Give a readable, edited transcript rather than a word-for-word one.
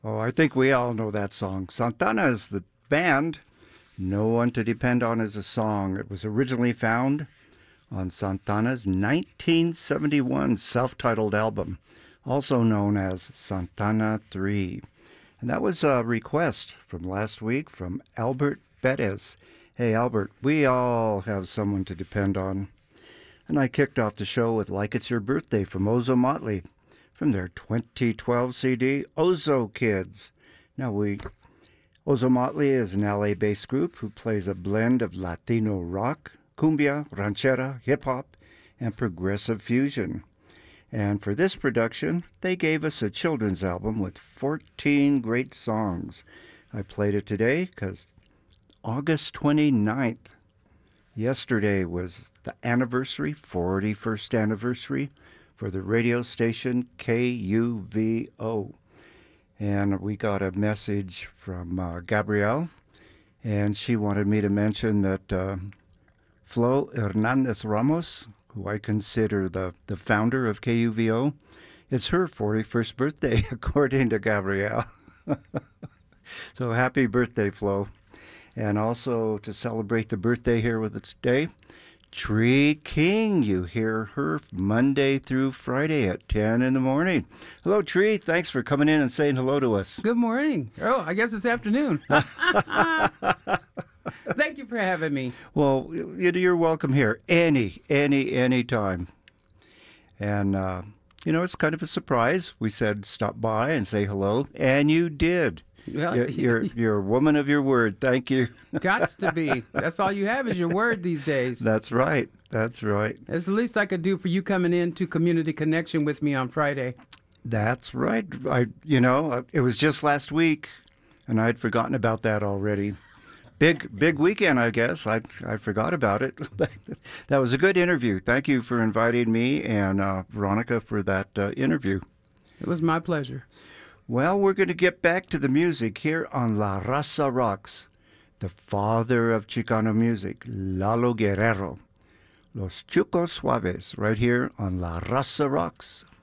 Oh, I think we all know that song. Santana is the band. No One to Depend On is a song. It was originally found on Santana's 1971 self-titled album, also known as Santana 3. And that was a request from last week from Albert Bettis. Hey, Albert, we all have someone to depend on. And I kicked off the show with Like It's Your Birthday from Ozo Motley from their 2012 CD, Ozo Kids. Ozo Motley is an LA-based group who plays a blend of Latino rock, cumbia, ranchera, hip-hop, and progressive fusion. And for this production, they gave us a children's album with 14 great songs. I played it today because August 29th, yesterday was the anniversary, 41st anniversary, for the radio station KUVO. And we got a message from Gabrielle, and she wanted me to mention that Flo Hernandez Ramos, who I consider the founder of KUVO, it's her 41st birthday, according to Gabrielle. So happy birthday, Flo. And also to celebrate the birthday here with us today, Tree King. You hear her Monday through Friday at 10 in the morning. Hello, Tree. Thanks for coming in and saying hello to us. Good morning. Oh, I guess it's afternoon. Thank you for having me. Well, you're welcome here any time. And, it's kind of a surprise. We said stop by and say hello, and you did. Well, you're a woman of your word. Thank you. Gots to be. That's all you have is your word these days. That's right. That's right. It's the least I could do for you coming in to Community Connection with me on Friday. That's right. It was just last week, and I'd forgotten about that already. Big weekend, I guess. I forgot about it. That was a good interview. Thank you for inviting me and Veronica for that interview. It was my pleasure. Well, we're going to get back to the music here on La Raza Rocks. The father of Chicano music, Lalo Guerrero. Los Chucos Suaves, right here on La Raza Rocks.